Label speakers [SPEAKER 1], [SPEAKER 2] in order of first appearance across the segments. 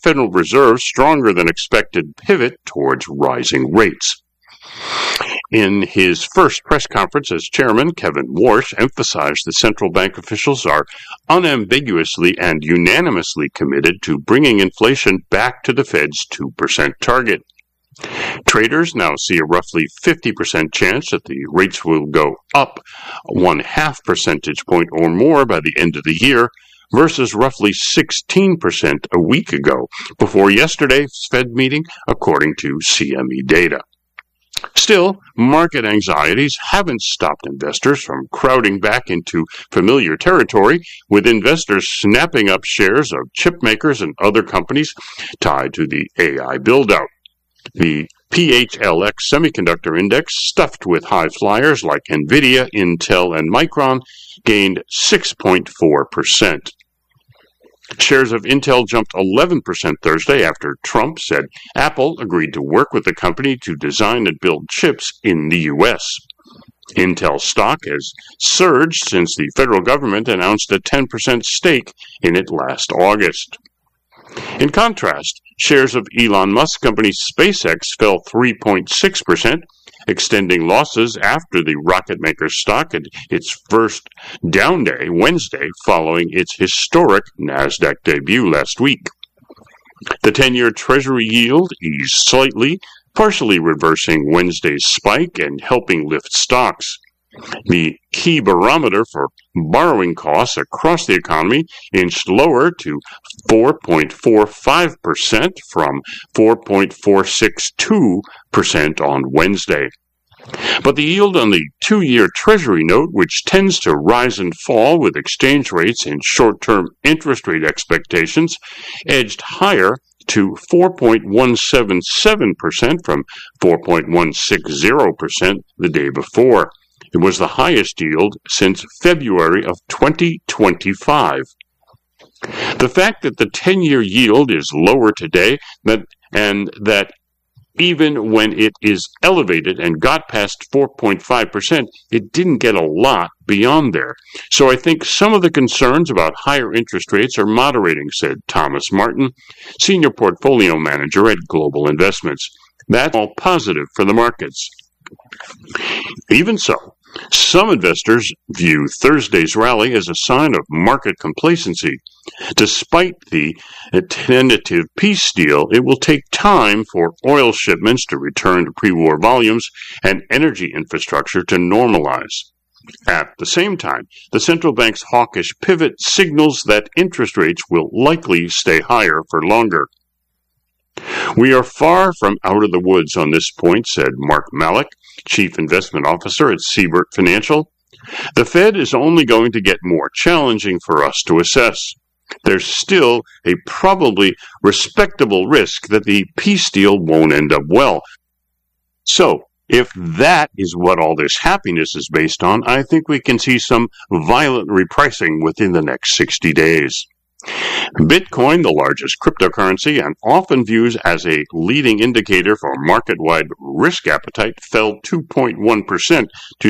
[SPEAKER 1] Federal Reserve's stronger than expected pivot towards rising rates. In his first press conference as chairman, Kevin Warsh emphasized that central bank officials are unambiguously and unanimously committed to bringing inflation back to the Fed's 2% target. Traders now see a roughly 50% chance that the rates will go up 0.5 percentage point or more by the end of the year, versus roughly 16% a week ago, before yesterday's Fed meeting, according to CME data. Still, market anxieties haven't stopped investors from crowding back into familiar territory, with investors snapping up shares of chip makers and other companies tied to the AI build-out. The PHLX Semiconductor Index, stuffed with high flyers like NVIDIA, Intel, and Micron, gained 6.4%. Shares of Intel jumped 11% Thursday after Trump said Apple agreed to work with the company to design and build chips in the U.S. Intel stock has surged since the federal government announced a 10% stake in it last August. In contrast, shares of Elon Musk company SpaceX fell 3.6%, extending losses after the rocket maker's stock had its first down day Wednesday following its historic NASDAQ debut last week. The 10-year Treasury yield eased slightly, partially reversing Wednesday's spike and helping lift stocks. The key barometer for borrowing costs across the economy inched lower to 4.45% from 4.462% on Wednesday. But the yield on the 2-year Treasury note, which tends to rise and fall with exchange rates and short-term interest rate expectations, edged higher to 4.177% from 4.160% the day before. It was the highest yield since February of 2025. The fact that the 10-year yield is lower today and that even when it is elevated and got past 4.5%, it didn't get a lot beyond there. So I think some of the concerns about higher interest rates are moderating, said Thomas Martin, senior portfolio manager at Global Investments. That's all positive for the markets. Even so, some investors view Thursday's rally as a sign of market complacency. Despite the tentative peace deal, it will take time for oil shipments to return to pre-war volumes and energy infrastructure to normalize. At the same time, the central bank's hawkish pivot signals that interest rates will likely stay higher for longer. We are far from out of the woods on this point, said Mark Malik, Chief Investment Officer at Siebert Financial. The Fed is only going to get more challenging for us to assess. There's still a probably respectable risk that the peace deal won't end up well. So, if that is what all this happiness is based on, I think we can see some violent repricing within the next 60 days. Bitcoin, the largest cryptocurrency and often viewed as a leading indicator for market-wide risk appetite, fell 2.1% to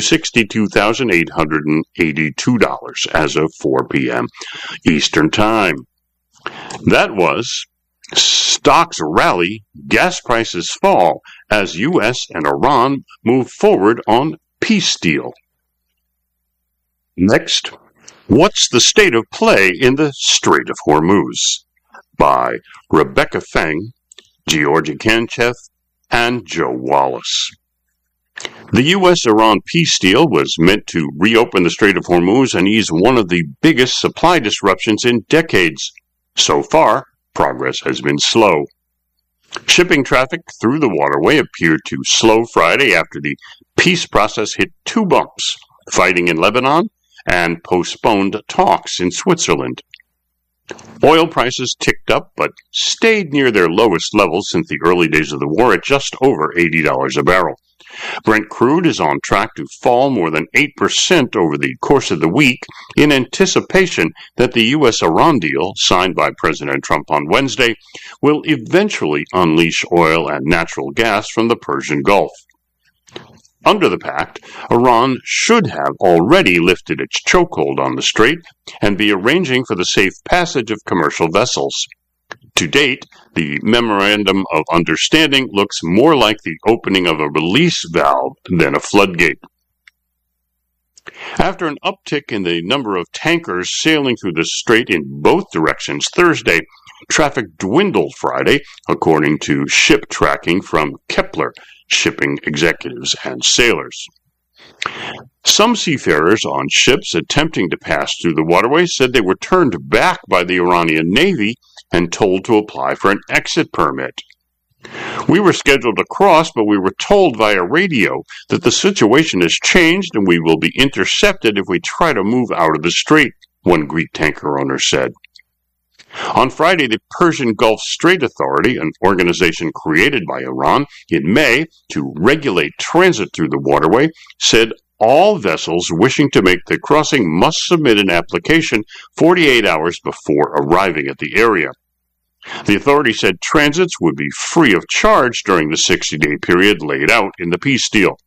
[SPEAKER 1] $62,882 as of 4 p.m. Eastern Time. That was stocks rally, gas prices fall as U.S. and Iran move forward on peace deal. Next, what's the state of play in the Strait of Hormuz? By Rebecca Feng, Georgi Kancheth, and Joe Wallace. The U.S.-Iran peace deal was meant to reopen the Strait of Hormuz and ease one of the biggest supply disruptions in decades. So far, progress has been slow. Shipping traffic through the waterway appeared to slow Friday after the peace process hit two bumps: fighting in Lebanon and postponed talks in Switzerland. Oil prices ticked up but stayed near their lowest levels since the early days of the war at just over $80 a barrel. Brent crude is on track to fall more than 8% over the course of the week in anticipation that the U.S.-Iran deal, signed by President Trump on Wednesday, will eventually unleash oil and natural gas from the Persian Gulf. Under the pact, Iran should have already lifted its chokehold on the strait and be arranging for the safe passage of commercial vessels. To date, the Memorandum of Understanding looks more like the opening of a release valve than a floodgate. After an uptick in the number of tankers sailing through the strait in both directions Thursday, traffic dwindled Friday, according to ship tracking from Kepler, shipping executives and sailors. Some seafarers on ships attempting to pass through the waterway said they were turned back by the Iranian Navy and told to apply for an exit permit. We were scheduled to cross, but we were told via radio that the situation has changed and we will be intercepted if we try to move out of the strait, one Greek tanker owner said. On Friday, the Persian Gulf Strait Authority, an organization created by Iran in May to regulate transit through the waterway, said all vessels wishing to make the crossing must submit an application 48 hours before arriving at the area. The authority said transits would be free of charge during the 60-day period laid out in the peace deal.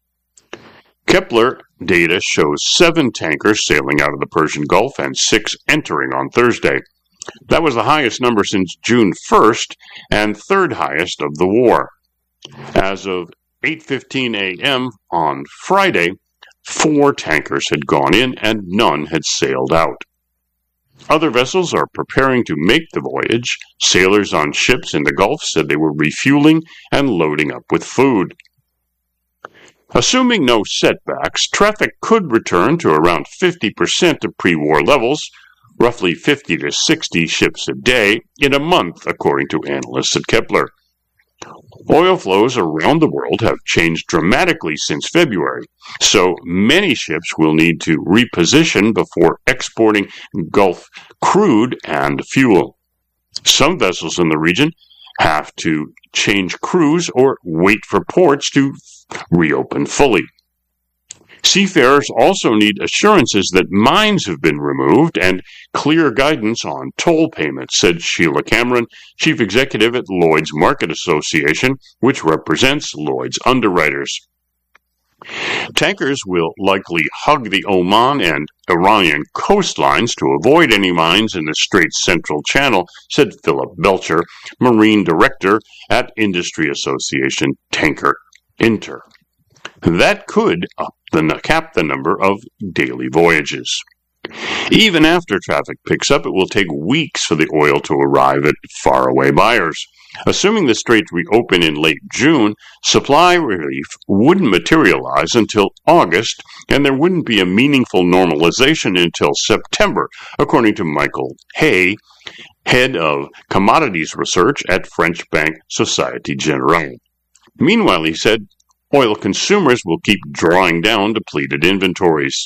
[SPEAKER 1] Kepler data shows 7 tankers sailing out of the Persian Gulf and 6 entering on Thursday. That was the highest number since June 1st and third highest of the war. As of 8:15 a.m. on Friday, 4 tankers had gone in and none had sailed out. Other vessels are preparing to make the voyage. Sailors on ships in the Gulf said they were refueling and loading up with food. Assuming no setbacks, traffic could return to around 50% of pre-war levels, roughly 50 to 60 ships a day, in a month, according to analysts at Kepler. Oil flows around the world have changed dramatically since February, so many ships will need to reposition before exporting Gulf crude and fuel. Some vessels in the region have to change crews or wait for ports to reopen fully. Seafarers also need assurances that mines have been removed and clear guidance on toll payments, said Sheila Cameron, chief executive at Lloyd's Market Association, which represents Lloyd's underwriters. Tankers will likely hug the Oman and Iranian coastlines to avoid any mines in the Strait's central channel, said Philip Belcher, marine director at Industry Association Tanker Inter. That could cap the number of daily voyages. Even after traffic picks up, it will take weeks for the oil to arrive at faraway buyers. Assuming the straits reopen in late June, supply relief wouldn't materialize until August, and there wouldn't be a meaningful normalization until September, according to Michael Hay, head of commodities research at French bank Societe Generale. Meanwhile, he said, oil consumers will keep drawing down depleted inventories.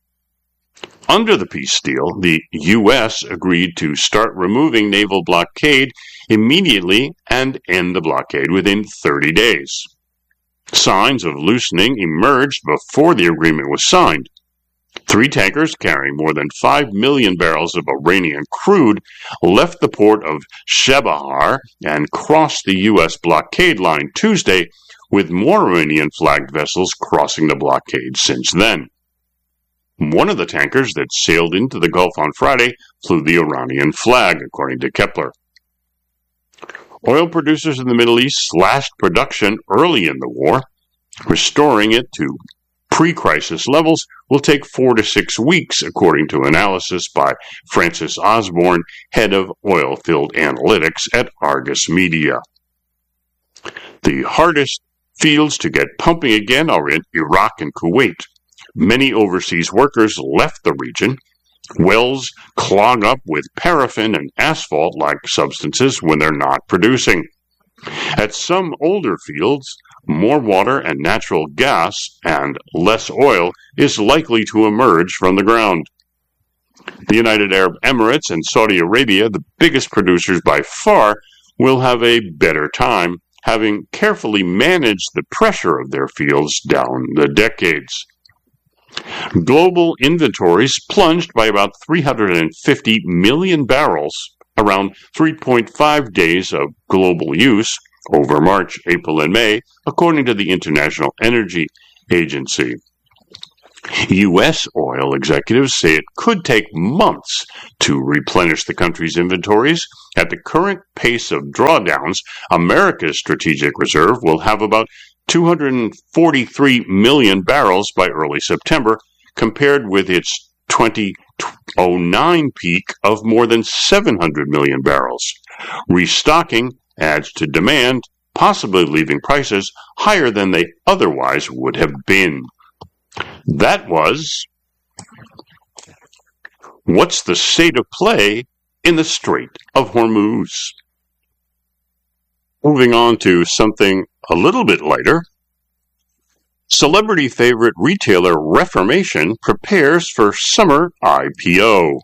[SPEAKER 1] Under the peace deal, the U.S. agreed to start removing naval blockade immediately and end the blockade within 30 days. Signs of loosening emerged before the agreement was signed. 3 tankers carrying more than 5 million barrels of Iranian crude left the port of Chabahar and crossed the U.S. blockade line Tuesday, with more Iranian-flagged vessels crossing the blockade since then. One of the tankers that sailed into the Gulf on Friday flew the Iranian flag, according to Kepler. Oil producers in the Middle East slashed production early in the war. Restoring it to pre-crisis levels will take 4 to 6 weeks, according to analysis by Francis Osborne, head of oil-field analytics at Argus Media. The hardest fields to get pumping again are in Iraq and Kuwait. Many overseas workers left the region. Wells clog up with paraffin and asphalt-like substances when they're not producing. At some older fields, more water and natural gas and less oil is likely to emerge from the ground. The United Arab Emirates and Saudi Arabia, the biggest producers by far, will have a better time, having carefully managed the pressure of their fields down the decades. Global inventories plunged by about 350 million barrels, around 3.5 days of global use, over March, April, and May, according to the International Energy Agency. U.S. oil executives say it could take months to replenish the country's inventories. At the current pace of drawdowns, America's strategic reserve will have about 243 million barrels by early September, compared with its 2009 peak of more than 700 million barrels. Restocking adds to demand, possibly leaving prices higher than they otherwise would have been. That was What's the State of Play in the Strait of Hormuz? Moving on to something a little bit lighter. Celebrity favorite retailer Reformation prepares for summer IPO.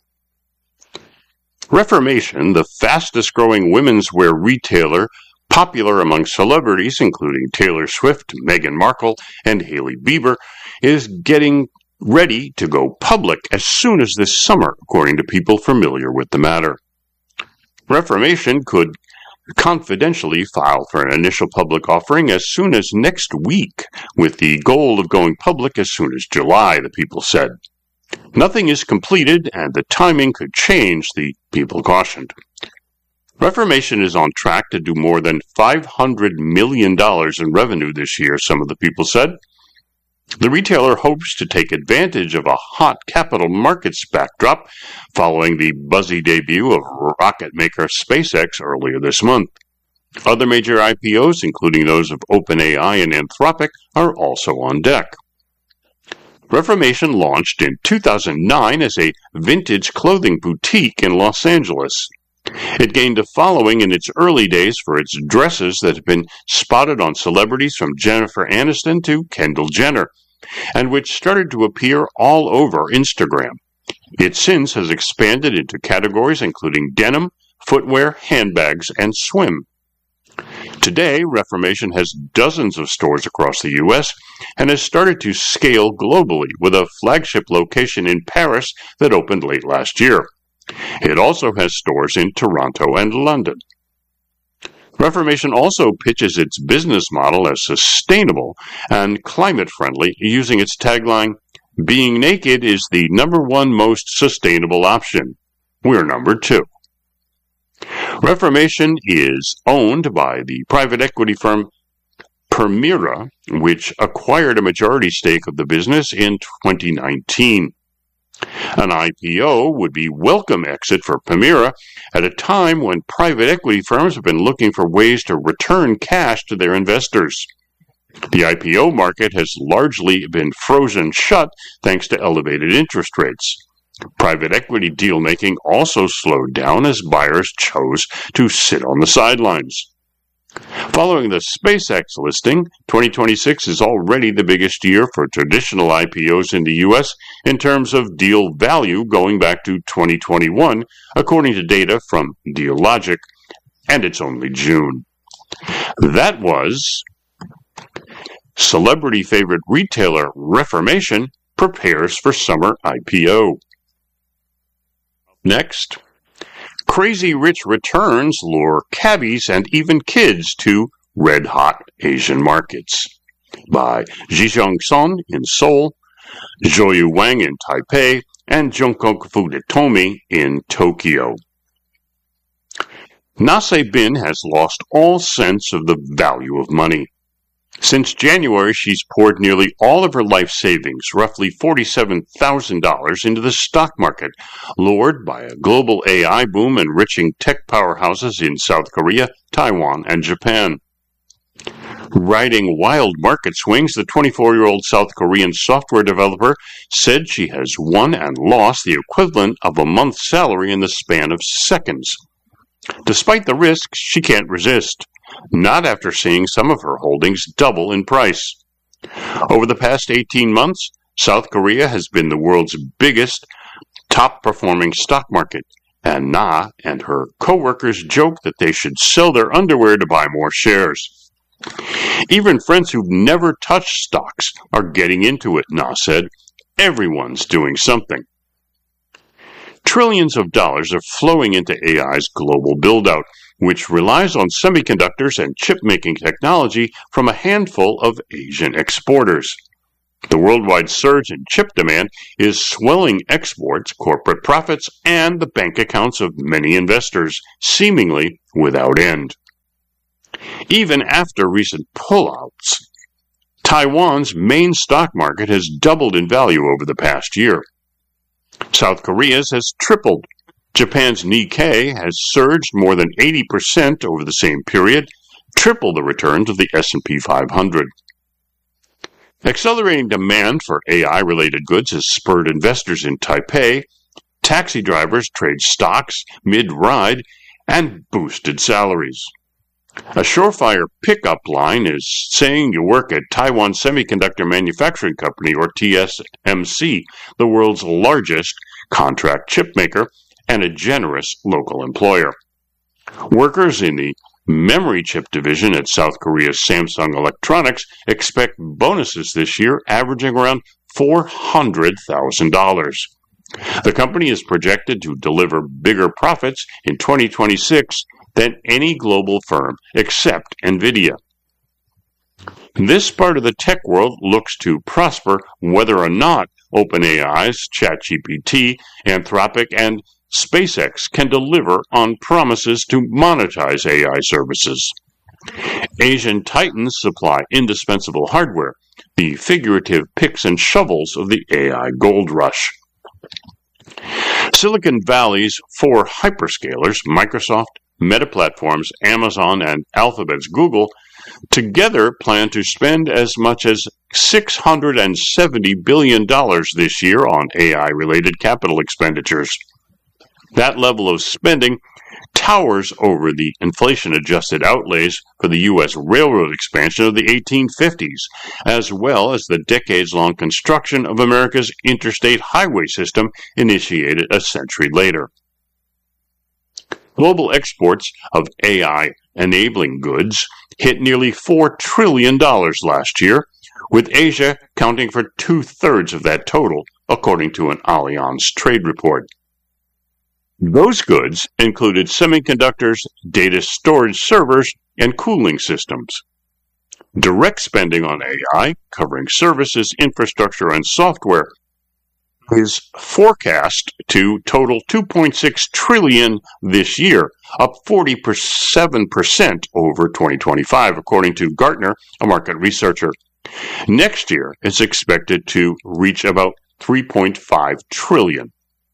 [SPEAKER 1] Reformation, the fastest growing women's wear retailer, popular among celebrities including Taylor Swift, Meghan Markle, and Hailey Bieber, is getting ready to go public as soon as this summer, according to people familiar with the matter. Reformation could confidentially file for an initial public offering as soon as next week, with the goal of going public as soon as July, the people said. Nothing is completed, and the timing could change, the people cautioned. Reformation is on track to do more than $500 million in revenue this year, some of the people said. The retailer hopes to take advantage of a hot capital markets backdrop following the buzzy debut of rocket maker SpaceX earlier this month. Other major IPOs, including those of OpenAI and Anthropic, are also on deck. Reformation launched in 2009 as a vintage clothing boutique in Los Angeles. It gained a following in its early days for its dresses that have been spotted on celebrities from Jennifer Aniston to Kendall Jenner, and which started to appear all over Instagram. It since has expanded into categories including denim, footwear, handbags, and swim. Today, Reformation has dozens of stores across the U.S. and has started to scale globally, with a flagship location in Paris that opened late last year. It also has stores in Toronto and London. Reformation also pitches its business model as sustainable and climate-friendly, using its tagline, "Being naked is the #1 most sustainable option. We're #2. Reformation is owned by the private equity firm Permira, which acquired a majority stake of the business in 2019. An IPO would be a welcome exit for Permira at a time when private equity firms have been looking for ways to return cash to their investors. The IPO market has largely been frozen shut thanks to elevated interest rates. Private equity deal-making also slowed down as buyers chose to sit on the sidelines. Following the SpaceX listing, 2026 is already the biggest year for traditional IPOs in the U.S. in terms of deal value going back to 2021, according to data from Dealogic, and it's only June. That was celebrity favorite retailer Reformation prepares for summer IPO. Next, Crazy Rich returns lure cabbies and even kids to red-hot Asian markets, by Jijong Son in Seoul, Joyu Wang in Taipei, and Jungkook Futomi in Tokyo. Na Se-bin has lost all sense of the value of money. Since January, she's poured nearly all of her life savings, roughly $47,000, into the stock market, lured by a global AI boom enriching tech powerhouses in South Korea, Taiwan, and Japan. Riding wild market swings, the 24-year-old South Korean software developer said she has won and lost the equivalent of a month's salary in the span of seconds. Despite the risks, she can't resist. Not after seeing some of her holdings double in price. Over the past 18 months, South Korea has been the world's biggest, top-performing stock market, and Na and her co-workers joke that they should sell their underwear to buy more shares. Even friends who've never touched stocks are getting into it, Na said. Everyone's doing something. Trillions of dollars are flowing into AI's global build-out, which relies on semiconductors and chip-making technology from a handful of Asian exporters. The worldwide surge in chip demand is swelling exports, corporate profits, and the bank accounts of many investors, seemingly without end. Even after recent pullouts, Taiwan's main stock market has doubled in value over the past year. South Korea's has tripled. Japan's Nikkei has surged more than 80% over the same period, triple the returns of the S&P 500. Accelerating demand for AI-related goods has spurred investors in Taipei. Taxi drivers trade stocks mid-ride and boosted salaries. A surefire pickup line is saying you work at Taiwan Semiconductor Manufacturing Company, or TSMC, the world's largest contract chip maker and a generous local employer. Workers in the memory chip division at South Korea's Samsung Electronics expect bonuses this year averaging around $400,000. The company is projected to deliver bigger profits in 2026 than any global firm except NVIDIA. This part of the tech world looks to prosper whether or not OpenAI's ChatGPT, Anthropic, and SpaceX can deliver on promises to monetize AI services. Asian titans supply indispensable hardware, the figurative picks and shovels of the AI gold rush. Silicon Valley's four hyperscalers, Microsoft, Meta Platforms, Amazon, and Alphabet's Google, together plan to spend as much as $670 billion this year on AI-related capital expenditures. That level of spending towers over the inflation-adjusted outlays for the U.S. railroad expansion of the 1850s, as well as the decades-long construction of America's interstate highway system initiated a century later. Global exports of AI-enabling goods hit nearly $4 trillion last year, with Asia accounting for two-thirds of that total, according to an Allianz trade report. Those goods included semiconductors, data storage servers, and cooling systems. Direct spending on AI, covering services, infrastructure, and software, is forecast to total $2.6 trillion this year, up 47% over 2025, according to Gartner, a market researcher. Next year, it's expected to reach about $3.5 trillion.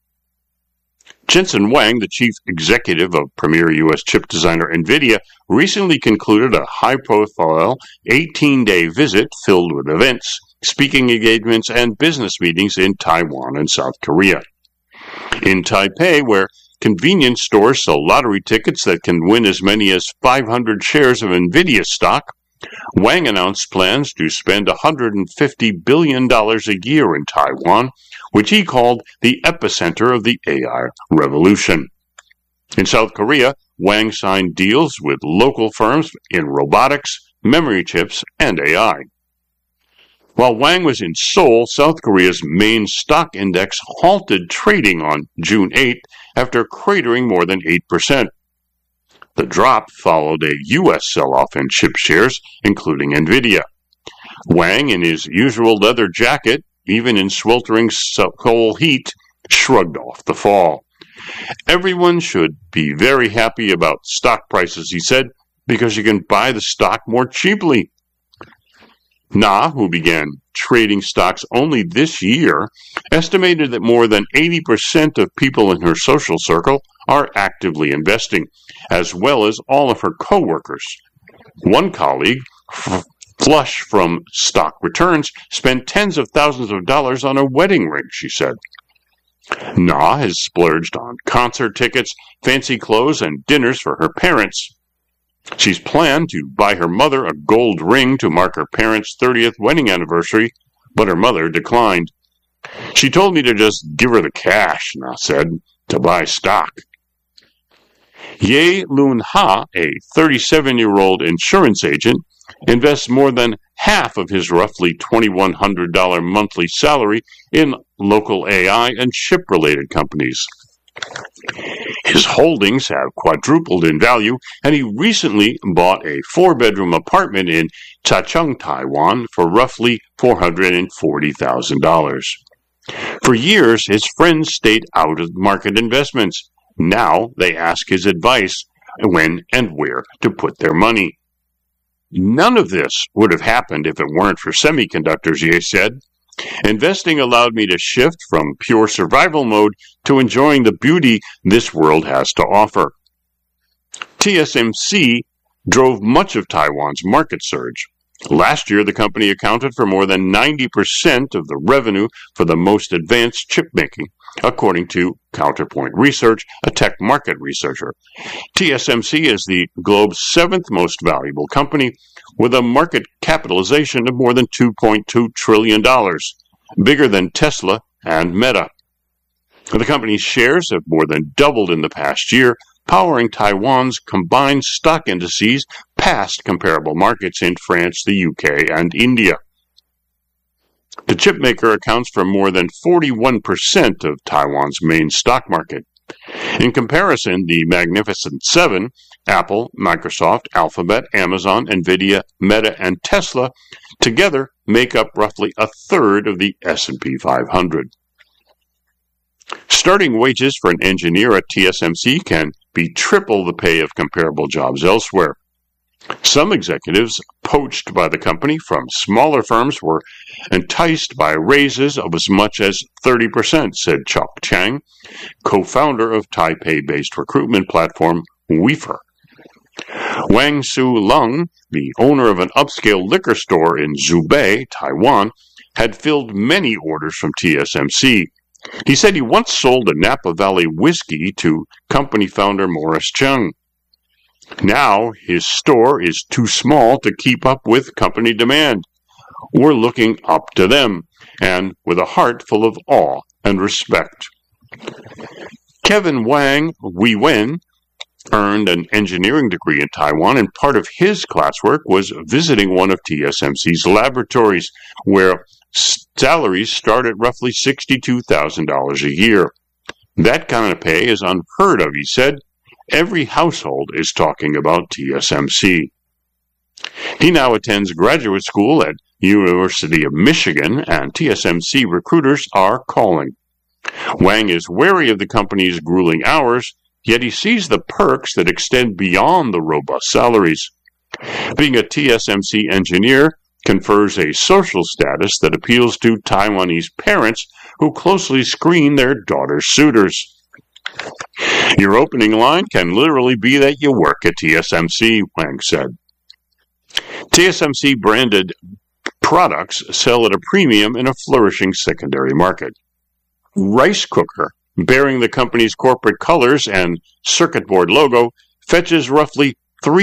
[SPEAKER 1] Jensen Huang, the chief executive of premier U.S. chip designer NVIDIA, recently concluded a high-profile 18-day visit filled with events, speaking engagements, and business meetings in Taiwan and South Korea. In Taipei, where convenience stores sell lottery tickets that can win as many as 500 shares of NVIDIA stock, Wang announced plans to spend $150 billion a year in Taiwan, which he called the epicenter of the AI revolution. In South Korea, Wang signed deals with local firms in robotics, memory chips, and AI. While Wang was in Seoul, South Korea's main stock index halted trading on June 8 after cratering more than 8%. The drop followed a U.S. sell-off in chip shares, including NVIDIA. Wang, in his usual leather jacket, even in sweltering Seoul heat, shrugged off the fall. Everyone should be very happy about stock prices, he said, because you can buy the stock more cheaply. Na, who began trading stocks only this year, estimated that more than 80% of people in her social circle are actively investing, as well as all of her co-workers. One colleague, flush from stock returns, spent tens of thousands of dollars on a wedding ring, she said. Na has splurged on concert tickets, fancy clothes, and dinners for her parents. She's planned to buy her mother a gold ring to mark her parents' 30th wedding anniversary, but her mother declined. She told me to just give her the cash, Na said, to buy stock. Ye Lun Ha, a 37-year-old insurance agent, invests more than half of his roughly $2,100 monthly salary in local AI and chip-related companies. His holdings have quadrupled in value, and he recently bought a 4-bedroom apartment in Taichung, Taiwan for roughly $440,000. For years, his friends stayed out of market investments. Now they ask his advice when and where to put their money. None of this would have happened if it weren't for semiconductors, Ye said. Investing allowed me to shift from pure survival mode to enjoying the beauty this world has to offer. TSMC drove much of Taiwan's market surge. Last year, the company accounted for more than 90% of the revenue for the most advanced chip making, according to Counterpoint Research, a tech market researcher. TSMC is the globe's 7th most valuable company, with a market capitalization of more than $2.2 trillion, bigger than Tesla and Meta. The company's shares have more than doubled in the past year, powering Taiwan's combined stock indices past comparable markets in France, the UK, and India. The chipmaker accounts for more than 41% of Taiwan's main stock market. In comparison, the Magnificent Seven, Apple, Microsoft, Alphabet, Amazon, Nvidia, Meta, and Tesla, together make up roughly a third of the S&P 500. Starting wages for an engineer at TSMC can be triple the pay of comparable jobs elsewhere. Some executives poached by the company from smaller firms were enticed by raises of as much as 30%, said Chok Chang, co-founder of Taipei-based recruitment platform Weaver. Wang Su Lung, the owner of an upscale liquor store in Zhubei, Taiwan, had filled many orders from TSMC. He said he once sold a Napa Valley whiskey to company founder Morris Chang. Now his store is too small to keep up with company demand. We're looking up to them, and with a heart full of awe and respect. Kevin Wang Weiwen earned an engineering degree in Taiwan, and part of his classwork was visiting one of TSMC's laboratories, where salaries start at roughly $62,000 a year. That kind of pay is unheard of, he said. Every household is talking about TSMC. He now attends graduate school at University of Michigan, and TSMC recruiters are calling. Wang is wary of the company's grueling hours, yet he sees the perks that extend beyond the robust salaries. Being a TSMC engineer confers a social status that appeals to Taiwanese parents who closely screen their daughters' suitors. Your opening line can literally be that you work at TSMC, Wang said. TSMC branded products sell at a premium in a flourishing secondary market. Rice cooker, bearing the company's corporate colors and circuit board logo, fetches roughly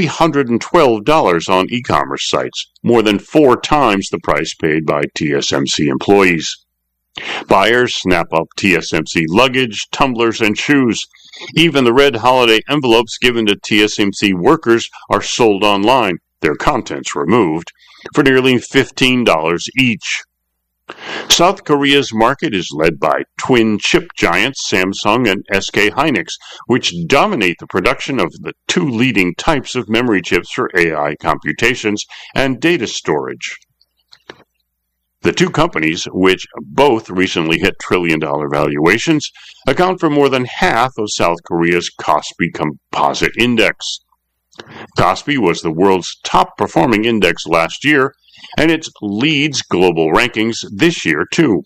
[SPEAKER 1] $312 on e-commerce sites, more than 4 times the price paid by TSMC employees. Buyers snap up TSMC luggage, tumblers, and shoes. Even the red holiday envelopes given to TSMC workers are sold online, their contents removed, for nearly $15 each. South Korea's market is led by twin chip giants Samsung and SK Hynix, which dominate the production of the 2 leading types of memory chips for AI computations and data storage. The 2 companies, which both recently hit trillion-dollar valuations, account for more than half of South Korea's Kospi Composite Index. Kospi was the world's top-performing index last year, and it leads global rankings this year, too.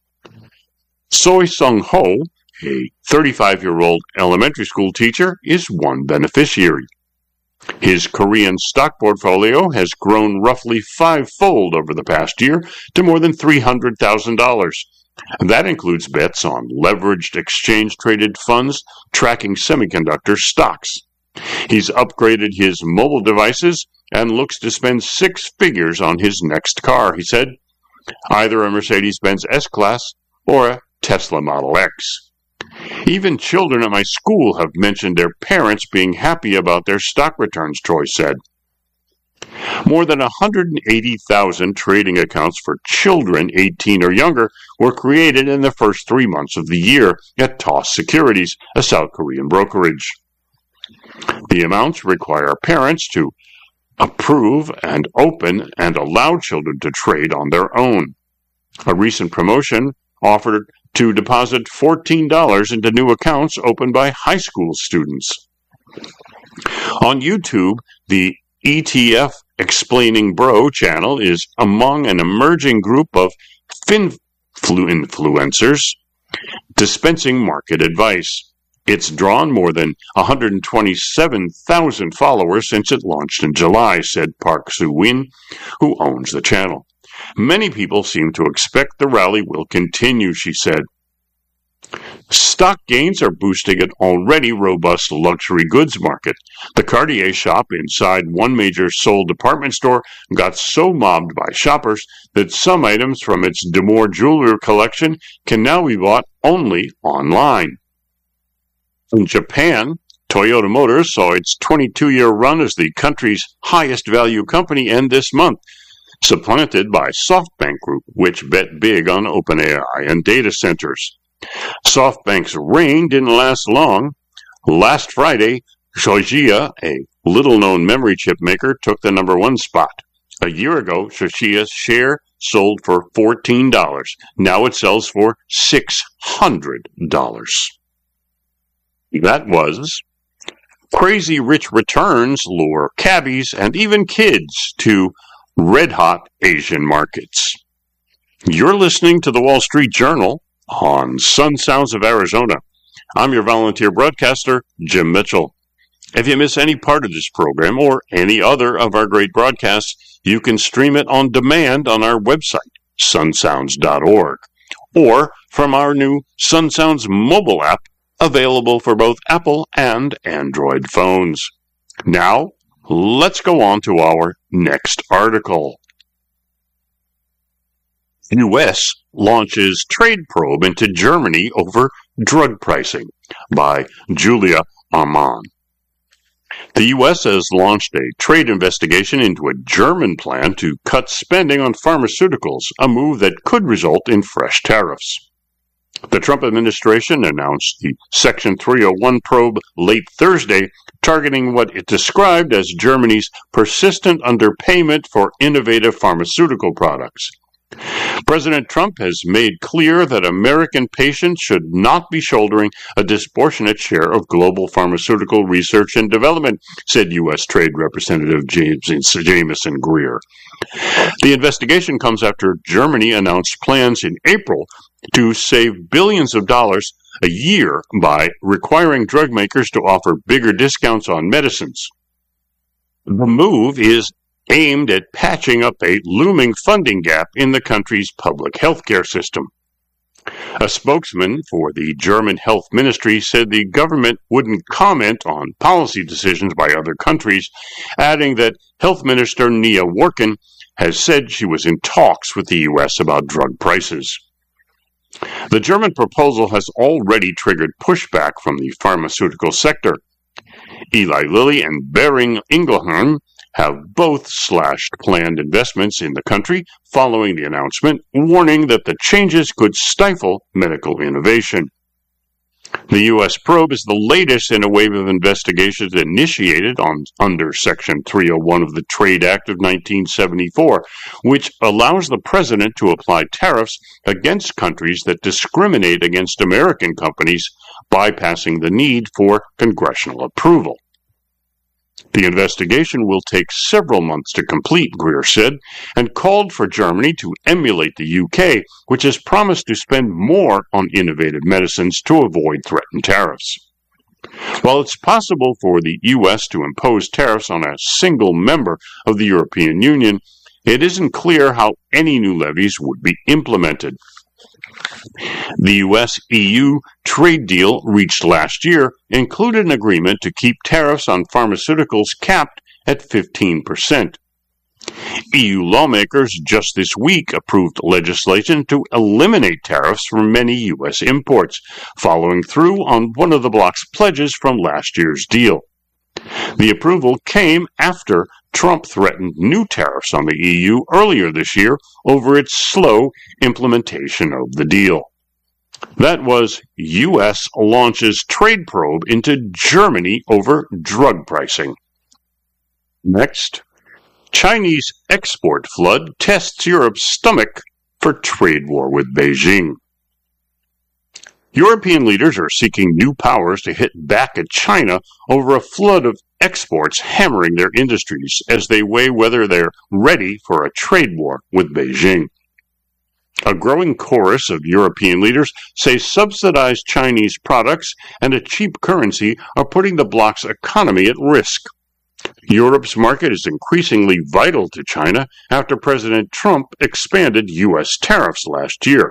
[SPEAKER 1] Choi Sung-ho, a 35-year-old elementary school teacher, is one beneficiary. His Korean stock portfolio has grown roughly 5-fold over the past year to more than $300,000. That includes bets on leveraged exchange-traded funds tracking semiconductor stocks. He's upgraded his mobile devices and looks to spend 6 figures on his next car, he said. Either a Mercedes-Benz S-Class or a Tesla Model X. Even children at my school have mentioned their parents being happy about their stock returns, Troy said. More than 180,000 trading accounts for children 18 or younger were created in the first 3 months of the year at Toss Securities, a South Korean brokerage. The amounts require parents to approve and open and allow children to trade on their own. A recent promotion offered to deposit $14 into new accounts opened by high school students. On YouTube, the ETF Explaining Bro channel is among an emerging group of influencers dispensing market advice. It's drawn more than 127,000 followers since it launched in July, said Park Soo-win, who owns the channel. Many people seem to expect the rally will continue, she said. Stock gains are boosting an already robust luxury goods market. The Cartier shop inside one major Seoul department store got so mobbed by shoppers that some items from its Demore jewelry collection can now be bought only online. In Japan, Toyota Motors saw its 22-year run as the country's highest value company end this month, supplanted by SoftBank Group, which bet big on OpenAI and data centers. SoftBank's reign didn't last long. Last Friday, Shojiya, a little-known memory chip maker, took the number one spot. A year ago, Shojiya's share sold for $14. Now it sells for $600. That was Crazy Rich Returns lure cabbies and even kids to red-hot Asian markets. You're listening to the Wall Street Journal on Sun Sounds of Arizona. I'm your volunteer broadcaster, Jim Mitchell. If you miss any part of this program or any other of our great broadcasts, you can stream it on demand on our website, sunsounds.org, or from our new Sun Sounds mobile app, available for both Apple and Android phones. Now, let's go on to our next article. U.S. launches trade probe into Germany over drug pricing, by Julia Amann. The U.S. has launched a trade investigation into a German plan to cut spending on pharmaceuticals, a move that could result in fresh tariffs. The Trump administration announced the Section 301 probe late Thursday, targeting what it described as Germany's persistent underpayment for innovative pharmaceutical products. President Trump has made clear that American patients should not be shouldering a disproportionate share of global pharmaceutical research and development, said U.S. Trade Representative Jamieson Greer. The investigation comes after Germany announced plans in April to save billions of dollars a year by requiring drug makers to offer bigger discounts on medicines. The move is aimed at patching up a looming funding gap in the country's public healthcare system. A spokesman for the German Health Ministry said the government wouldn't comment on policy decisions by other countries, adding that Health Minister Nia Worken has said she was in talks with the U.S. about drug prices. The German proposal has already triggered pushback from the pharmaceutical sector. Eli Lilly and Boehringer Ingelheim have both slashed planned investments in the country following the announcement, warning that the changes could stifle medical innovation. The U.S. probe is the latest in a wave of investigations initiated under Section 301 of the Trade Act of 1974, which allows the president to apply tariffs against countries that discriminate against American companies, bypassing the need for congressional approval. The investigation will take several months to complete, Greer said, and called for Germany to emulate the UK, which has promised to spend more on innovative medicines to avoid threatened tariffs. While it's possible for the U.S. to impose tariffs on a single member of the European Union, it isn't clear how any new levies would be implemented. The U.S.-EU trade deal reached last year included an agreement to keep tariffs on pharmaceuticals capped at 15%. EU lawmakers just this week approved legislation to eliminate tariffs from many U.S. imports, following through on one of the bloc's pledges from last year's deal. The approval came after Trump threatened new tariffs on the EU earlier this year over its slow implementation of the deal. That was U.S. launches trade probe into Germany over drug pricing. Next, Chinese export flood tests Europe's stomach for trade war with Beijing. European leaders are seeking new powers to hit back at China over a flood of exports hammering their industries as they weigh whether they're ready for a trade war with Beijing. A growing chorus of European leaders say subsidized Chinese products and a cheap currency are putting the bloc's economy at risk. Europe's market is increasingly vital to China after President Trump expanded U.S. tariffs last year.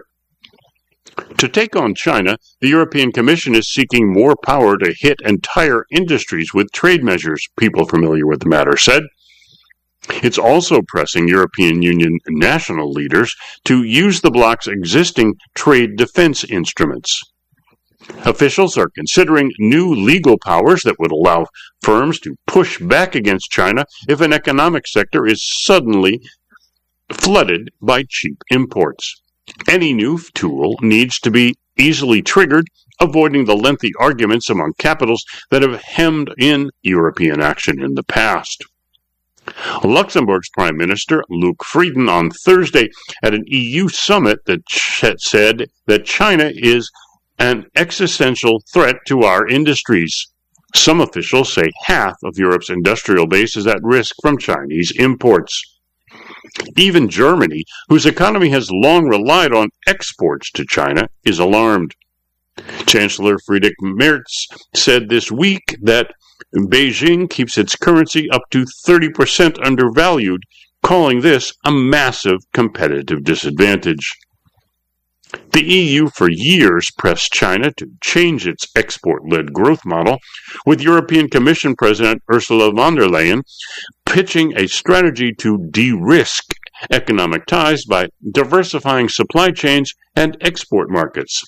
[SPEAKER 1] To take on China, the European Commission is seeking more power to hit entire industries with trade measures, people familiar with the matter said. It's also pressing European Union national leaders to use the bloc's existing trade defense instruments. Officials are considering new legal powers that would allow firms to push back against China if an economic sector is suddenly flooded by cheap imports. Any new tool needs to be easily triggered, avoiding the lengthy arguments among capitals that have hemmed in European action in the past. Luxembourg's Prime Minister Luc Frieden on Thursday at an EU summit that said that China is an existential threat to our industries. Some officials say half of Europe's industrial base is at risk from Chinese imports. Even Germany, whose economy has long relied on exports to China, is alarmed. Chancellor Friedrich Merz said this week that Beijing keeps its currency up to 30% undervalued, calling this a massive competitive disadvantage. The EU for years pressed China to change its export-led growth model, with European Commission President Ursula von der Leyen pitching a strategy to de-risk economic ties by diversifying supply chains and export markets.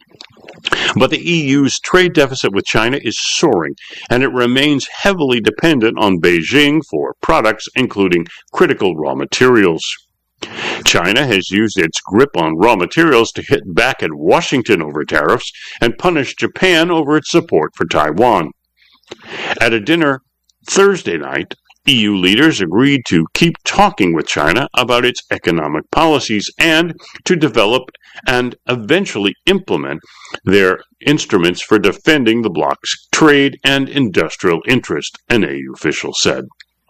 [SPEAKER 1] But the EU's trade deficit with China is soaring, and it remains heavily dependent on Beijing for products including critical raw materials. China has used its grip on raw materials to hit back at Washington over tariffs and punish Japan over its support for Taiwan. At a dinner Thursday night, EU leaders agreed to keep talking with China about its economic policies and to develop and eventually implement their instruments for defending the bloc's trade and industrial interest, an EU official said.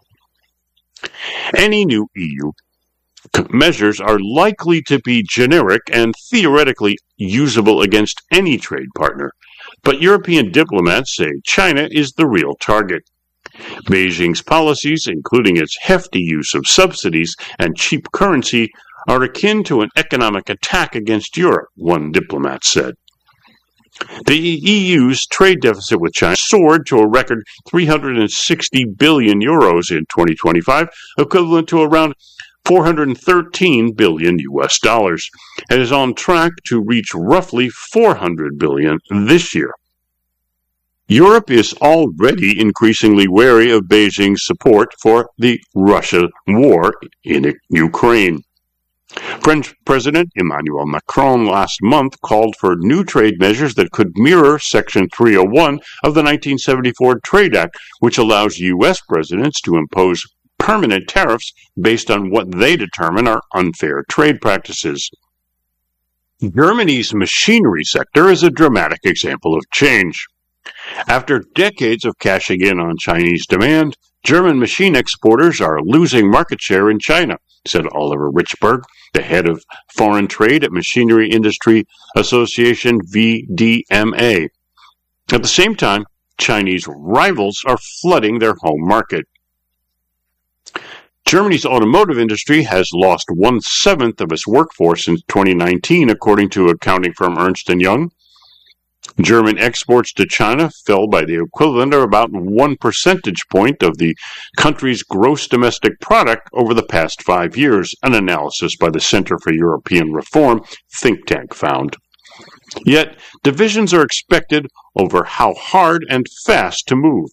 [SPEAKER 1] Any new EU measures are likely to be generic and theoretically usable against any trade partner, but European diplomats say China is the real target. Beijing's policies, including its hefty use of subsidies and cheap currency, are akin to an economic attack against Europe, one diplomat said. The EU's trade deficit with China soared to a record 360 billion euros in 2025, equivalent to around 413 billion US dollars, and is on track to reach roughly 400 billion this year. Europe is already increasingly wary of Beijing's support for the Russia war in Ukraine. French President Emmanuel Macron last month called for new trade measures that could mirror Section 301 of the 1974 Trade Act, which allows U.S. presidents to impose permanent tariffs based on what they determine are unfair trade practices. Germany's machinery sector is a dramatic example of change. After decades of cashing in on Chinese demand, German machine exporters are losing market share in China, said Oliver Richberg, the head of foreign trade at Machinery Industry Association VDMA. At the same time, Chinese rivals are flooding their home market. Germany's automotive industry has lost 1/7 of its workforce since 2019, according to accounting firm Ernst & Young. German exports to China fell by the equivalent of about 1 percentage point of the country's gross domestic product over the past 5 years, an analysis by the Center for European Reform think tank found. Yet, divisions are expected over how hard and fast to move.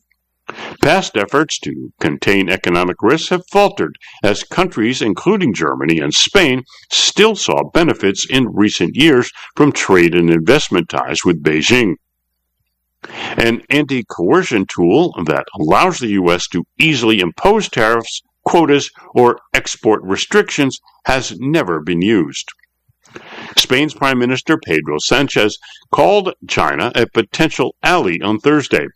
[SPEAKER 1] Past efforts to contain economic risks have faltered as countries, including Germany and Spain, still saw benefits in recent years from trade and investment ties with Beijing. An anti-coercion tool that allows the U.S. to easily impose tariffs, quotas, or export restrictions has never been used. Spain's Prime Minister Pedro Sanchez called China a potential ally on Thursday.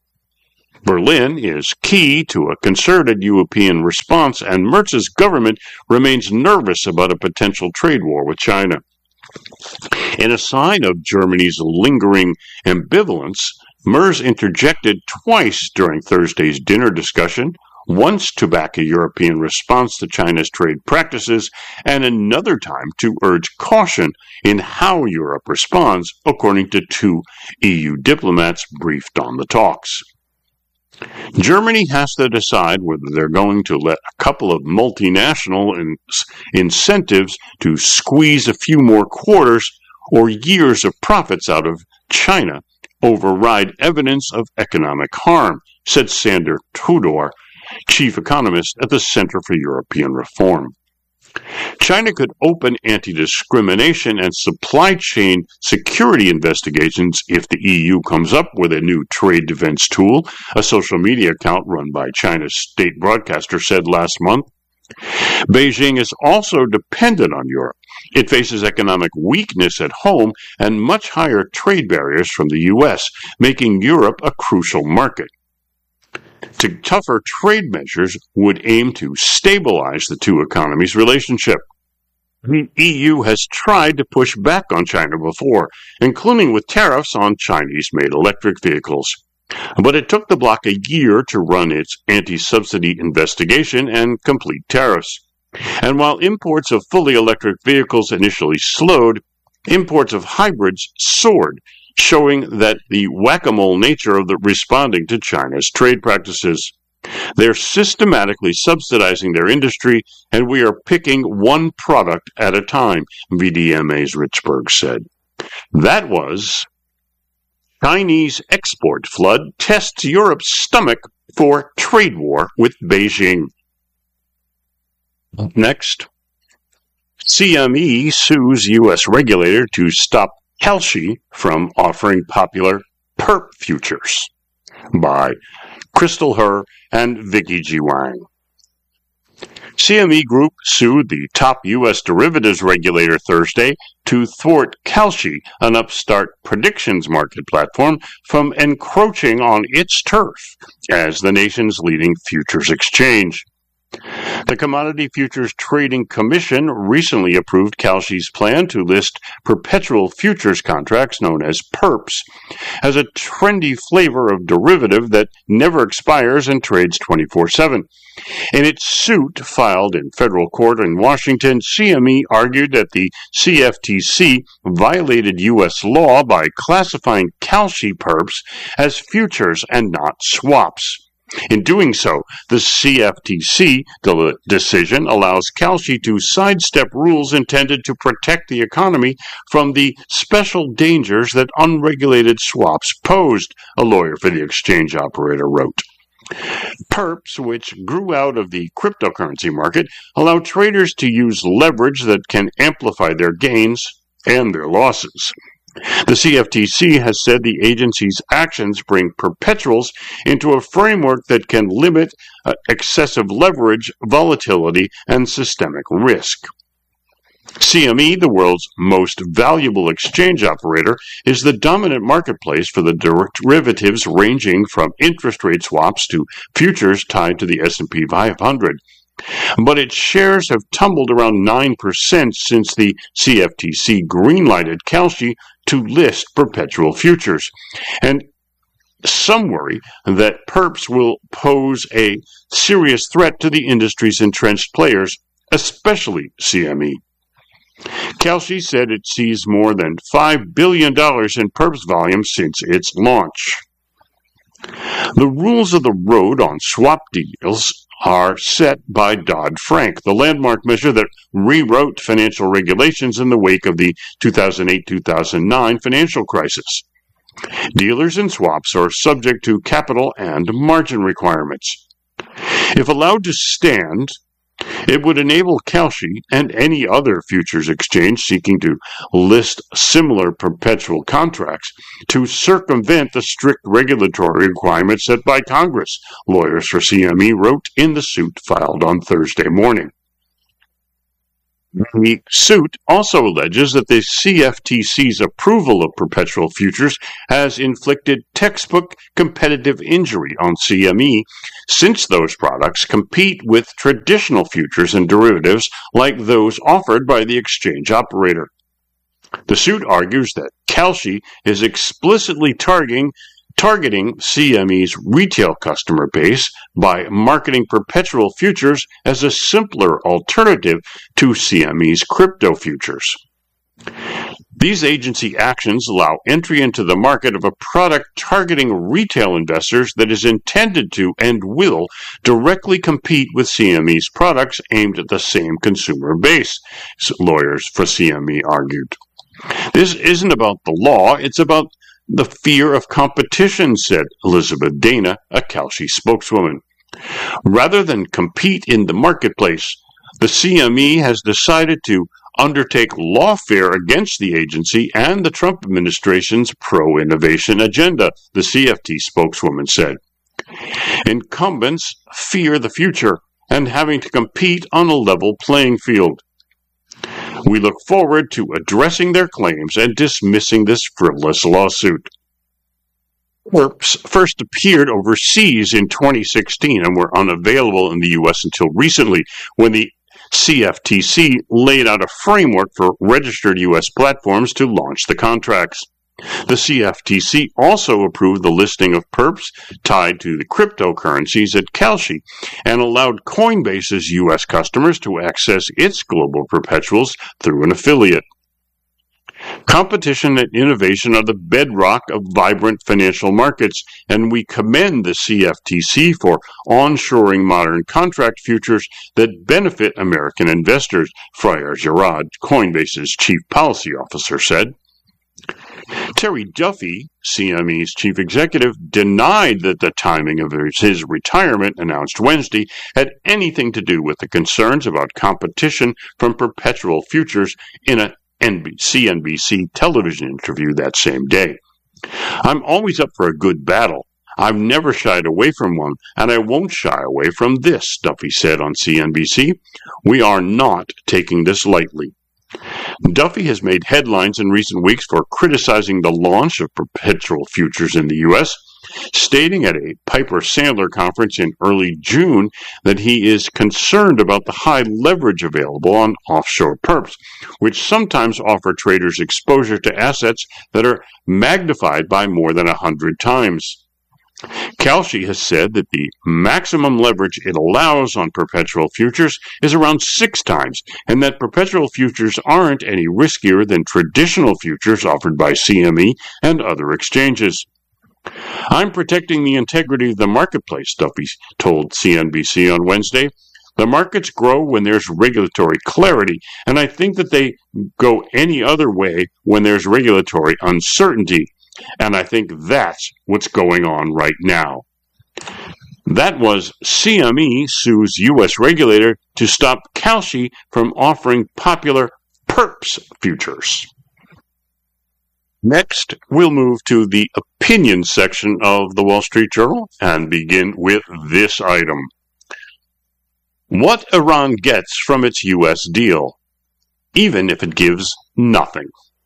[SPEAKER 1] Berlin is key to a concerted European response, and Merz's government remains nervous about a potential trade war with China. In a sign of Germany's lingering ambivalence, Merz interjected twice during Thursday's dinner discussion, once to back a European response to China's trade practices, and another time to urge caution in how Europe responds, according to two EU diplomats briefed on the talks. Germany has to decide whether they're going to let a couple of multinational incentives to squeeze a few more quarters or years of profits out of China override evidence of economic harm, said Sander Tudor, chief economist at the Center for European Reform. China could open anti-discrimination and supply chain security investigations if the EU comes up with a new trade defense tool, a social media account run by China's state broadcaster said last month. Beijing is also dependent on Europe. It faces economic weakness at home and much higher trade barriers from the U.S., making Europe a crucial market. Tougher trade measures would aim to stabilize the two economies' relationship. The EU has tried to push back on China before, including with tariffs on Chinese-made electric vehicles. But it took the bloc a year to run its anti-subsidy investigation and complete tariffs. And while imports of fully electric vehicles initially slowed, imports of hybrids soared, showing that the whack-a-mole nature of the responding to China's trade practices. They're systematically subsidizing their industry, and we are picking one product at a time, VDMA's Richburg said. That was Chinese export flood tests Europe's stomach for trade war with Beijing. Next, CME sues U.S. regulator to stop Kalshi from offering popular PERP futures by Crystal Herr and Vicky G. Wang. CME Group sued the top U.S. derivatives regulator Thursday to thwart Kalshi, an upstart predictions market platform, from encroaching on its turf as the nation's leading futures exchange. The Commodity Futures Trading Commission recently approved Kalshi's plan to list perpetual futures contracts, known as PERPs, as a trendy flavor of derivative that never expires and trades 24/7. In its suit filed in federal court in Washington, CME argued that the CFTC violated U.S. law by classifying Kalshi PERPs as futures and not swaps. In doing so, the CFTC decision allows Kalshi to sidestep rules intended to protect the economy from the special dangers that unregulated swaps posed, a lawyer for the exchange operator wrote. PERPs, which grew out of the cryptocurrency market, allow traders to use leverage that can amplify their gains and their losses. The CFTC has said the agency's actions bring perpetuals into a framework that can limit excessive leverage, volatility, and systemic risk. CME, the world's most valuable exchange operator, is the dominant marketplace for the derivatives ranging from interest rate swaps to futures tied to the S&P 500. But its shares have tumbled around 9% since the CFTC greenlighted Kalshi to list perpetual futures. And some worry that PERPs will pose a serious threat to the industry's entrenched players, especially CME. Kalshi said it sees more than $5 billion in PERPs volume since its launch. The rules of the road on swap deals are set by Dodd-Frank, the landmark measure that rewrote financial regulations in the wake of the 2008-2009 financial crisis. Dealers and swaps are subject to capital and margin requirements. If allowed to stand, it would enable Kalshi and any other futures exchange seeking to list similar perpetual contracts to circumvent the strict regulatory requirements set by Congress, lawyers for CME wrote in the suit filed on Thursday morning. The suit also alleges that the CFTC's approval of perpetual futures has inflicted textbook competitive injury on CME since those products compete with traditional futures and derivatives like those offered by the exchange operator. The suit argues that Kalshi is explicitly targeting CME's retail customer base by marketing perpetual futures as a simpler alternative to CME's crypto futures. These agency actions allow entry into the market of a product targeting retail investors that is intended to and will directly compete with CME's products aimed at the same consumer base, lawyers for CME argued. This isn't about the law, it's about the fear of competition, said Elizabeth Dana, a Kalshi spokeswoman. Rather than compete in the marketplace, the CME has decided to undertake lawfare against the agency and the Trump administration's pro-innovation agenda, the CFT spokeswoman said. Incumbents fear the future and having to compete on a level playing field. We look forward to addressing their claims and dismissing this frivolous lawsuit. Perps first appeared overseas in 2016 and were unavailable in the U.S. until recently, when the CFTC laid out a framework for registered U.S. platforms to launch the contracts. The CFTC also approved the listing of perps tied to the cryptocurrencies at Kalshi and allowed Coinbase's U.S. customers to access its global perpetuals through an affiliate. Competition and innovation are the bedrock of vibrant financial markets, and we commend the CFTC for onshoring modern contract futures that benefit American investors, Freyr Girard, Coinbase's chief policy officer, said. Terry Duffy, CME's chief executive, denied that the timing of his retirement, announced Wednesday, had anything to do with the concerns about competition from perpetual futures in a CNBC television interview that same day. I'm always up for a good battle. I've never shied away from one, and I won't shy away from this, Duffy said on CNBC. We are not taking this lightly. Duffy has made headlines in recent weeks for criticizing the launch of perpetual futures in the U.S., stating at a Piper Sandler conference in early June that he is concerned about the high leverage available on offshore perps, which sometimes offer traders exposure to assets that are magnified by more than 100 times. Kalshi has said that the maximum leverage it allows on perpetual futures is around 6 times, and that perpetual futures aren't any riskier than traditional futures offered by CME and other exchanges. I'm protecting the integrity of the marketplace, Duffy told CNBC on Wednesday. The markets grow when there's regulatory clarity, and I think that they go any other way when there's regulatory uncertainty. And I think that's what's going on right now. That was CME sues U.S. regulator to stop Kalshi from offering popular perps futures. Next, we'll move to the opinion section of the Wall Street Journal and begin with this item. What Iran gets from its U.S. deal, even if it gives nothing.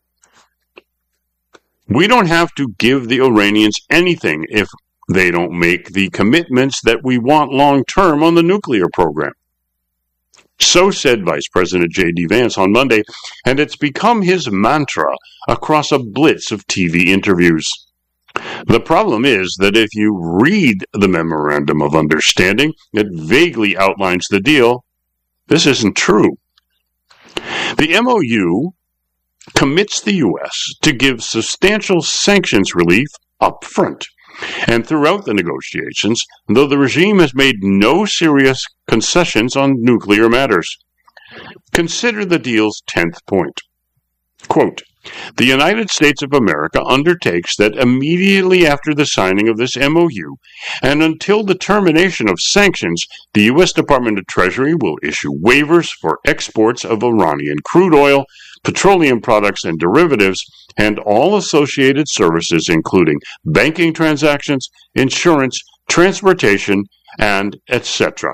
[SPEAKER 1] We don't have to give the Iranians anything if they don't make the commitments that we want long-term on the nuclear program. So said Vice President J.D. Vance on Monday, and it's become his mantra across a blitz of TV interviews. The problem is that if you read the Memorandum of Understanding that vaguely outlines the deal, this isn't true. The MOU commits the U.S. to give substantial sanctions relief up front and throughout the negotiations, though the regime has made no serious concessions on nuclear matters. Consider the deal's 10th point. Quote, The United States of America undertakes that immediately after the signing of this MOU, and until the termination of sanctions, the U.S. Department of Treasury will issue waivers for exports of Iranian crude oil, petroleum products and derivatives, and all associated services including banking transactions, insurance, transportation, and etc.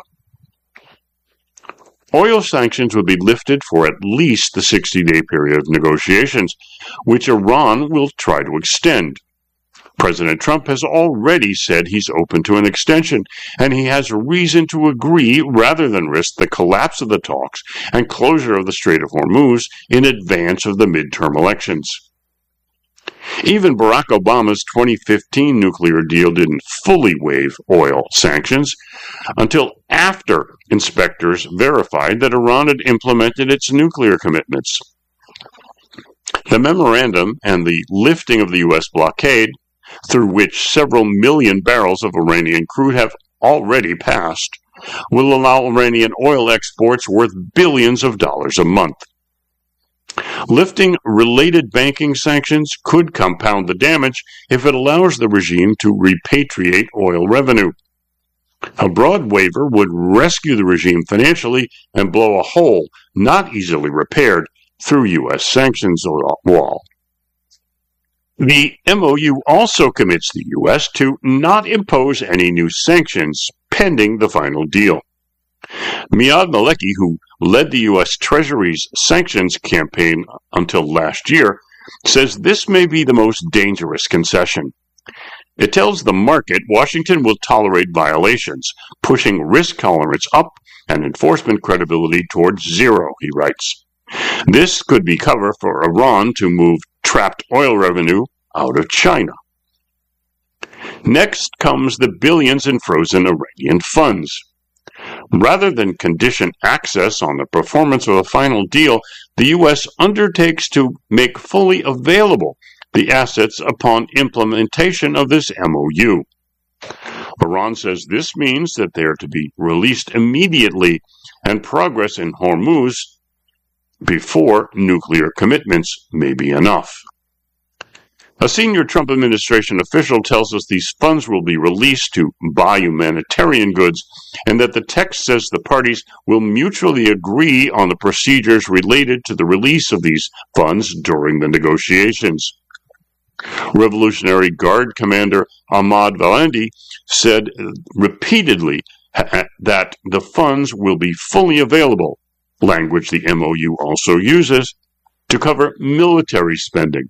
[SPEAKER 1] Oil sanctions would be lifted for at least the 60-day period of negotiations, which Iran will try to extend. President Trump has already said he's open to an extension, and he has reason to agree rather than risk the collapse of the talks and closure of the Strait of Hormuz in advance of the midterm elections. Even Barack Obama's 2015 nuclear deal didn't fully waive oil sanctions until after inspectors verified that Iran had implemented its nuclear commitments. The memorandum and the lifting of the U.S. blockade, through which several million barrels of Iranian crude have already passed, will allow Iranian oil exports worth billions of dollars a month. Lifting related banking sanctions could compound the damage if it allows the regime to repatriate oil revenue. A broad waiver would rescue the regime financially and blow a hole not easily repaired through U.S. sanctions wall. The MOU also commits the U.S. to not impose any new sanctions pending the final deal. Miad Maleki, who led the U.S. Treasury's sanctions campaign until last year, says this may be the most dangerous concession. It tells the market Washington will tolerate violations, pushing risk tolerance up and enforcement credibility towards zero, he writes. This could be cover for Iran to move trapped oil revenue out of China. Next comes the billions in frozen Iranian funds. Rather than condition access on the performance of a final deal, the U.S. undertakes to make fully available the assets upon implementation of this MOU. Iran says this means that they are to be released immediately and progress in Hormuz before nuclear commitments may be enough. A senior Trump administration official tells us these funds will be released to buy humanitarian goods and that the text says the parties will mutually agree on the procedures related to the release of these funds during the negotiations. Revolutionary Guard Commander Ahmad Valandi said repeatedly that the funds will be fully available, language the MOU also uses, to cover military spending.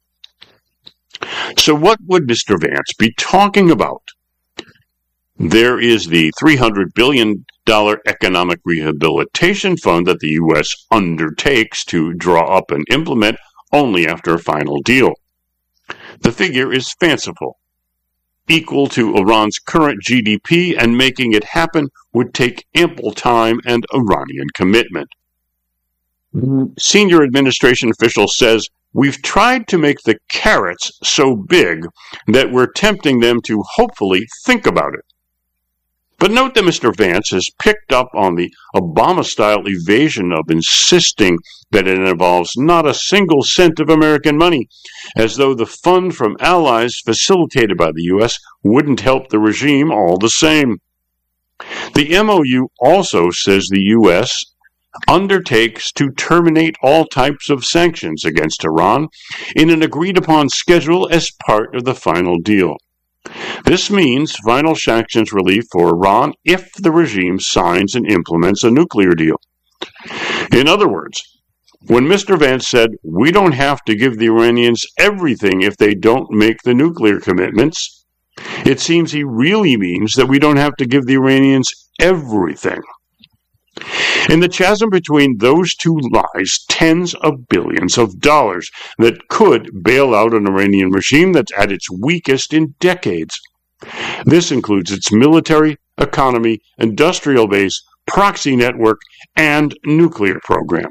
[SPEAKER 1] So what would Mr. Vance be talking about? There is the $300 billion economic rehabilitation fund that the U.S. undertakes to draw up and implement only after a final deal. The figure is fanciful, equal to Iran's current GDP, and making it happen would take ample time and Iranian commitment. Senior administration official says, "We've tried to make the carrots so big that we're tempting them to hopefully think about it." But note that Mr. Vance has picked up on the Obama-style evasion of insisting that it involves not a single cent of American money, as though the fund from allies facilitated by the U.S. wouldn't help the regime all the same. The MOU also says the U.S. undertakes to terminate all types of sanctions against Iran in an agreed-upon schedule as part of the final deal. This means final sanctions relief for Iran if the regime signs and implements a nuclear deal. In other words, when Mr. Vance said, "We don't have to give the Iranians everything if they don't make the nuclear commitments," it seems he really means that we don't have to give the Iranians everything. In the chasm between those two lies tens of billions of dollars that could bail out an Iranian regime that's at its weakest in decades. This includes its military, economy, industrial base, proxy network, and nuclear program.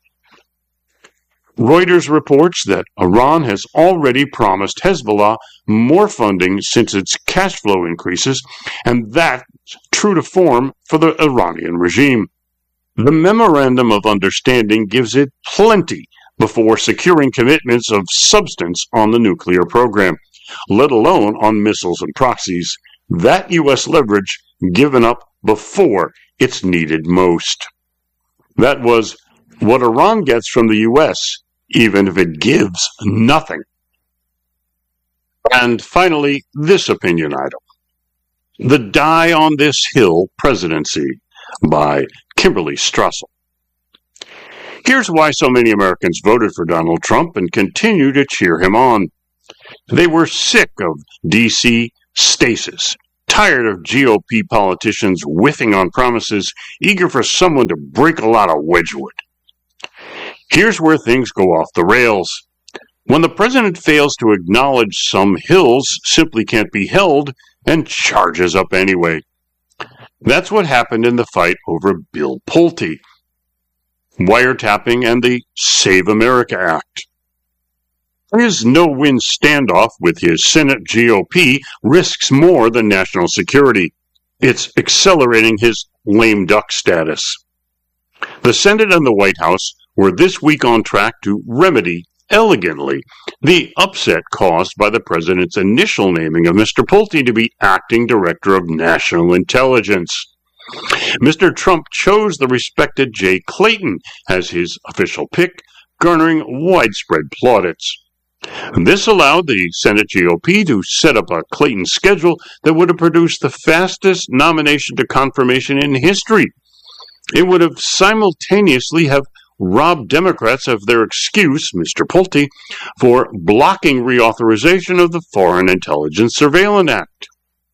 [SPEAKER 1] Reuters reports that Iran has already promised Hezbollah more funding since its cash flow increases, and that's true to form for the Iranian regime. The Memorandum of Understanding gives it plenty before securing commitments of substance on the nuclear program, let alone on missiles and proxies. That U.S. leverage given up before it's needed most. That was what Iran gets from the U.S., even if it gives nothing. And finally, this opinion item. The Die on This Hill Presidency by Kimberly Strassel. Here's why so many Americans voted for Donald Trump and continue to cheer him on. They were sick of D.C. stasis, tired of GOP politicians whiffing on promises, eager for someone to break a lot of Wedgwood. Here's where things go off the rails. When the president fails to acknowledge some hills simply can't be held and charges up anyway. That's what happened in the fight over Bill Pulte, wiretapping, and the Save America Act. His no-win standoff with his Senate GOP risks more than national security. It's accelerating his lame duck status. The Senate and the White House were this week on track to remedy elegantly the upset caused by the president's initial naming of Mr. Pulte to be acting director of national intelligence. Mr. Trump chose the respected Jay Clayton as his official pick, garnering widespread plaudits. This allowed the Senate GOP to set up a Clayton schedule that would have produced the fastest nomination to confirmation in history. It would have simultaneously have robbed Democrats of their excuse, Mr. Pulte, for blocking reauthorization of the Foreign Intelligence Surveillance Act.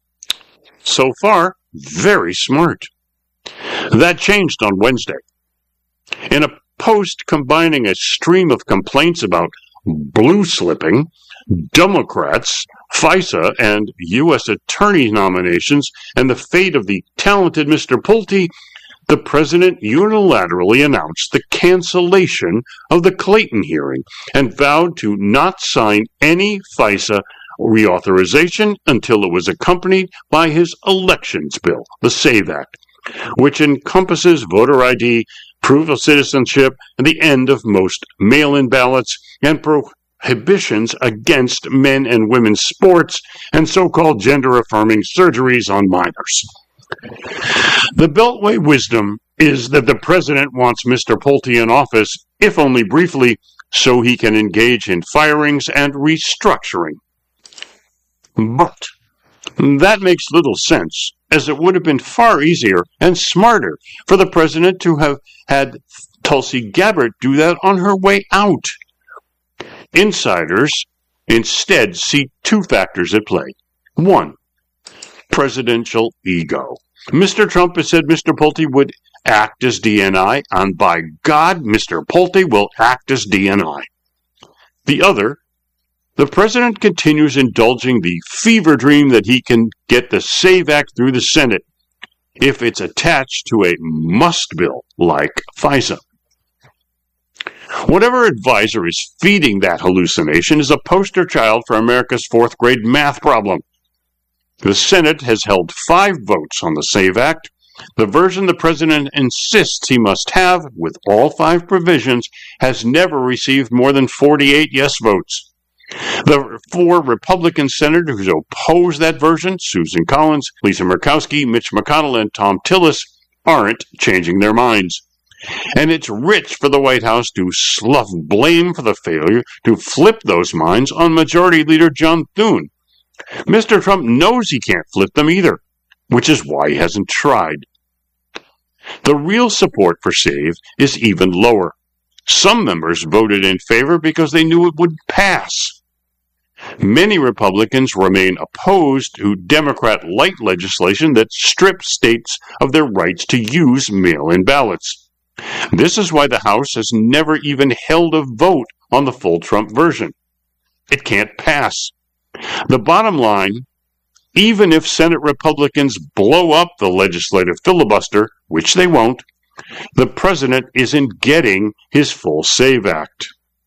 [SPEAKER 1] So far, very smart. That changed on Wednesday. In a post combining a stream of complaints about blue slipping, Democrats, FISA, and U.S. attorney nominations, and the fate of the talented Mr. Pulte, the president unilaterally announced the cancellation of the Clayton hearing and vowed to not sign any FISA reauthorization until it was accompanied by his elections bill, the SAVE Act, which encompasses voter ID, proof of citizenship, and the end of most mail-in ballots, and prohibitions against men and women's sports and so-called gender-affirming surgeries on minors. The Beltway wisdom is that the president wants Mr. Pulte in office, if only briefly, so he can engage in firings and restructuring. But that makes little sense, as it would have been far easier and smarter for the president to have had Tulsi Gabbard do that on her way out. Insiders instead see two factors at play. One, presidential ego. Mr. Trump has said Mr. Pulte would act as DNI, and by God, Mr. Pulte will act as DNI. The other, the president continues indulging the fever dream that he can get the SAVE Act through the Senate if it's attached to a must bill like FISA. Whatever advisor is feeding that hallucination is a poster child for America's fourth grade math problem. The Senate has held 5 votes on the SAVE Act. The version the president insists he must have, with all 5 provisions, has never received more than 48 yes votes. The 4 Republican senators who oppose that version, Susan Collins, Lisa Murkowski, Mitch McConnell, and Thom Tillis, aren't changing their minds. And it's rich for the White House to slough blame for the failure to flip those minds on Majority Leader John Thune. Mr. Trump knows he can't flip them either, which is why he hasn't tried. The real support for SAVE is even lower. Some members voted in favor because they knew it would pass. Many Republicans remain opposed to Democrat-light legislation that strips states of their rights to use mail-in ballots. This is why the House has never even held a vote on the full Trump version. It can't pass. The bottom line, even if Senate Republicans blow up the legislative filibuster, which they won't, the president isn't getting his full SAVE Act.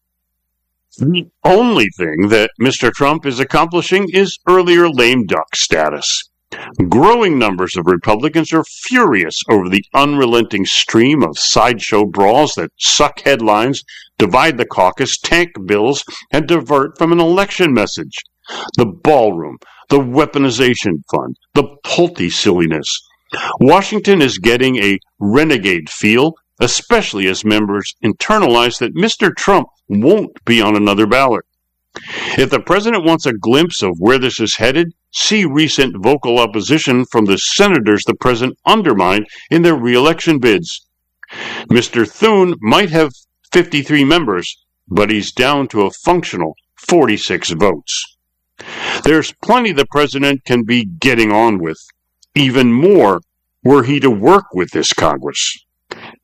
[SPEAKER 1] The only thing that Mr. Trump is accomplishing is earlier lame duck status. Growing numbers of Republicans are furious over the unrelenting stream of sideshow brawls that suck headlines, divide the caucus, tank bills, and divert from an election message. The ballroom, the weaponization fund, the Pulte silliness. Washington is getting a renegade feel, especially as members internalize that Mr. Trump won't be on another ballot. If the president wants a glimpse of where this is headed, see recent vocal opposition from the senators the president undermined in their re-election bids. Mr. Thune might have 53 members, but he's down to a functional 46 votes. There's plenty the president can be getting on with, even more were he to work with this Congress.